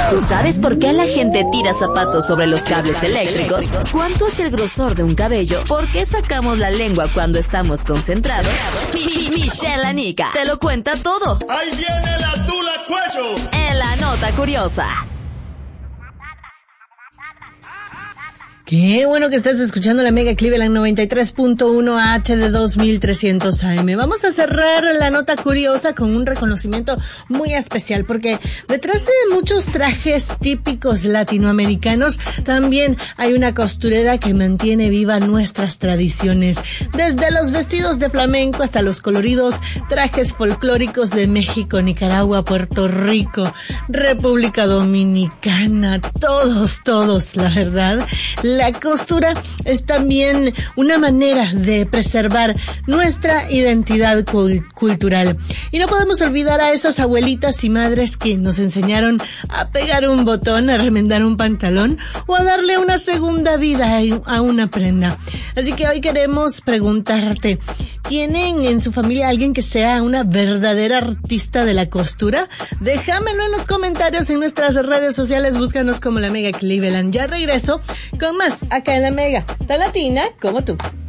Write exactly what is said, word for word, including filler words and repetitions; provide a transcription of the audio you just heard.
¿Tú sabes por qué la gente tira zapatos sobre los cables eléctricos? ¿Cuánto es el grosor de un cabello? ¿Por qué sacamos la lengua cuando estamos concentrados? Michelle Anica te lo cuenta todo. ¡Ahí viene la tula cuello! En la nota curiosa. Qué bueno que estás escuchando la Mega Cleveland noventa y tres punto uno H D dos mil trescientos A M. Vamos a cerrar la nota curiosa con un reconocimiento muy especial, porque detrás de muchos trajes típicos latinoamericanos también hay una costurera que mantiene viva nuestras tradiciones, desde los vestidos de flamenco hasta los coloridos trajes folclóricos de México, Nicaragua, Puerto Rico, República Dominicana, todos, todos, la verdad. La costura es también una manera de preservar nuestra identidad cul- cultural. Y no podemos olvidar a esas abuelitas y madres que nos enseñaron a pegar un botón, a remendar un pantalón o a darle una segunda vida a una prenda. Así que hoy queremos preguntarte, ¿tienen en su familia alguien que sea una verdadera artista de la costura? Déjamelo en los comentarios en nuestras redes sociales, búscanos como la Mega Cleveland. Ya regreso con más acá en la Mega, tan latina como tú.